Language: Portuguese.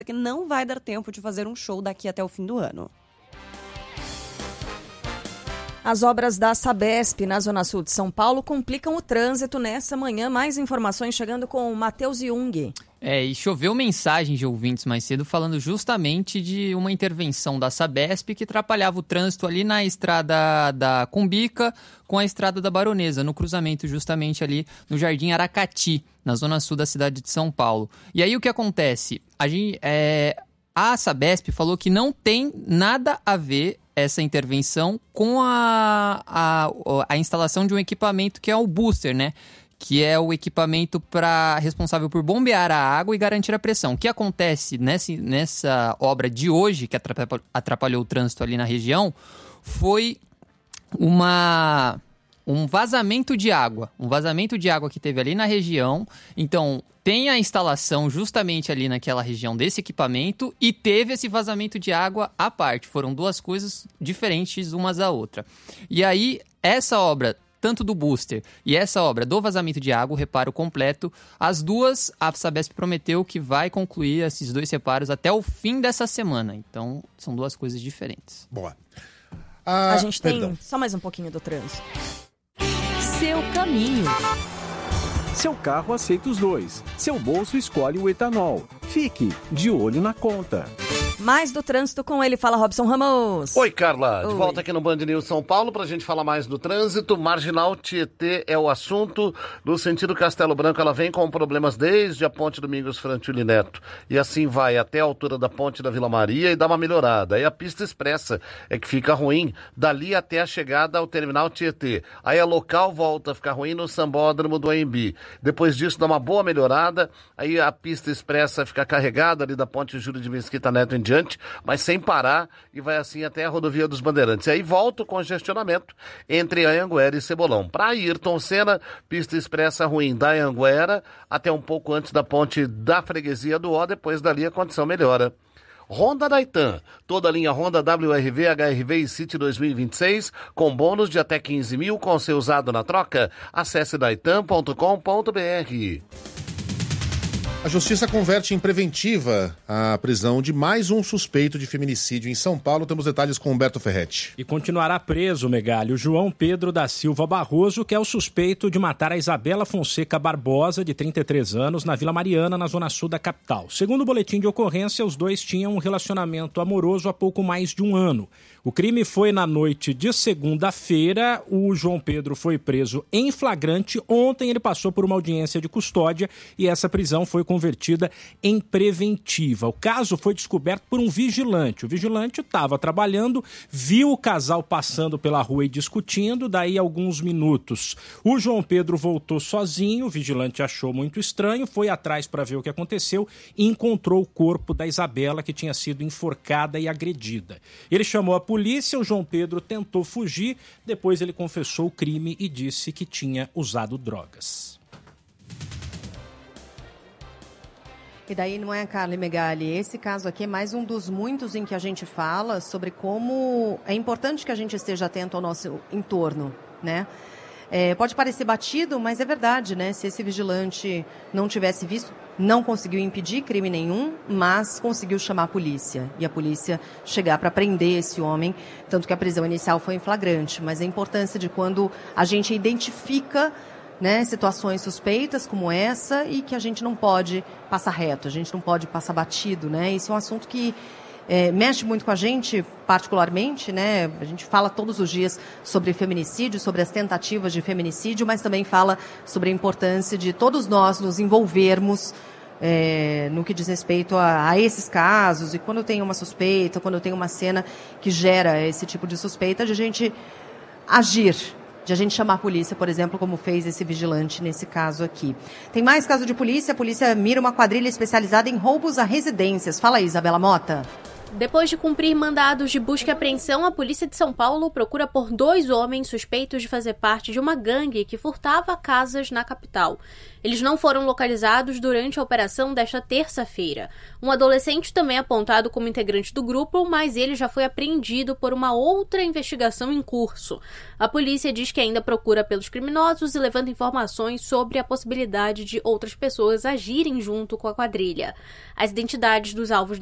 que não vai dar tempo de fazer um show daqui até o fim do ano. As obras da Sabesp na Zona Sul de São Paulo complicam o trânsito nessa manhã. Mais informações chegando com o Matheus Jung. E choveu mensagens de ouvintes mais cedo falando justamente de uma intervenção da Sabesp que atrapalhava o trânsito ali na estrada da Cumbica com a estrada da Baronesa, no cruzamento justamente ali no Jardim Aracati, na Zona Sul da cidade de São Paulo. E aí o que acontece? A Sabesp falou que não tem nada a ver essa intervenção com a instalação de um equipamento que é o booster, né? Que é o equipamento responsável por bombear a água e garantir a pressão. O que acontece nessa obra de hoje, que atrapalhou o trânsito ali na região, foi um vazamento de água. Um vazamento de água que teve ali na região. Então, tem a instalação justamente ali naquela região desse equipamento e teve esse vazamento de água à parte. Foram duas coisas diferentes umas da outra. E aí, essa obra, tanto do booster e essa obra do vazamento de água, o reparo completo, as duas, a Sabesp prometeu que vai concluir esses dois reparos até o fim dessa semana. Então, são duas coisas diferentes. Boa. A gente tem só mais um pouquinho do trânsito. Seu caminho. Seu carro aceita os dois. Seu bolso escolhe o etanol. Fique de olho na conta. Mais do trânsito com ele, fala Robson Ramos. Oi, Carla. De Oi. volta aqui no Band News São Paulo pra gente falar mais do trânsito. Marginal Tietê é o assunto. No sentido Castelo Branco, ela vem com problemas desde a Ponte Domingos Frantili Neto. E assim vai até a altura da Ponte da Vila Maria e dá uma melhorada. Aí a pista expressa é que fica ruim dali até a chegada ao terminal Tietê. Aí a local volta a ficar ruim no Sambódromo do Anhembi. Depois disso dá uma boa melhorada. Aí a pista expressa fica carregada ali da Ponte Júlio de Mesquita Neto em diante, mas sem parar, e vai assim até a rodovia dos Bandeirantes. E aí volta o congestionamento entre Anhanguera e Cebolão. Para Ayrton Senna, pista expressa ruim da Anhanguera até um pouco antes da ponte da Freguesia do Ó, depois dali a condição melhora. Honda Daitan, toda a linha Honda WRV, HRV e City 2026, com bônus de até 15 mil com seu usado na troca. Acesse daitan.com.br. A Justiça converte em preventiva a prisão de mais um suspeito de feminicídio em São Paulo. Temos detalhes com Humberto Ferretti. E continuará preso, Megali, o João Pedro da Silva Barroso, que é o suspeito de matar a Isabela Fonseca Barbosa, de 33 anos, na Vila Mariana, na zona sul da capital. Segundo o boletim de ocorrência, os dois tinham um relacionamento amoroso há pouco mais de um ano. O crime foi na noite de segunda-feira. O João Pedro foi preso em flagrante. Ontem ele passou por uma audiência de custódia e essa prisão foi convertida em preventiva. O caso foi descoberto por um vigilante. O vigilante estava trabalhando, viu o casal passando pela rua e discutindo. Daí, alguns minutos, o João Pedro voltou sozinho. O vigilante achou muito estranho, foi atrás para ver o que aconteceu e encontrou o corpo da Isabela, que tinha sido enforcada e agredida. Ele chamou a polícia, o João Pedro tentou fugir, depois ele confessou o crime e disse que tinha usado drogas. E daí não é, Carla e Megali, esse caso aqui é mais um dos muitos em que a gente fala sobre como é importante que a gente esteja atento ao nosso entorno, né? Pode parecer batido, mas é verdade, né? Se esse vigilante não tivesse visto, não conseguiu impedir crime nenhum, mas conseguiu chamar a polícia. E a polícia chegar para prender esse homem, tanto que a prisão inicial foi em flagrante. Mas a importância de quando a gente identifica, né, situações suspeitas como essa e que a gente não pode passar reto, a gente não pode passar batido, né? Isso é um assunto que mexe muito com a gente, particularmente, né? A gente fala todos os dias sobre feminicídio, sobre as tentativas de feminicídio, mas também fala sobre a importância de todos nós nos envolvermos no que diz respeito a esses casos. E quando tem uma suspeita, quando tem uma cena que gera esse tipo de suspeita, de a gente agir, de a gente chamar a polícia, por exemplo, como fez esse vigilante nesse caso aqui. Tem mais caso de polícia. A polícia mira uma quadrilha especializada em roubos a residências. Fala aí, Isabela Mota. Depois de cumprir mandados de busca e apreensão, a polícia de São Paulo procura por 2 homens suspeitos de fazer parte de uma gangue que furtava casas na capital. Eles não foram localizados durante a operação desta terça-feira. Um adolescente também é apontado como integrante do grupo, mas ele já foi apreendido por uma outra investigação em curso. A polícia diz que ainda procura pelos criminosos e levanta informações sobre a possibilidade de outras pessoas agirem junto com a quadrilha. As identidades dos alvos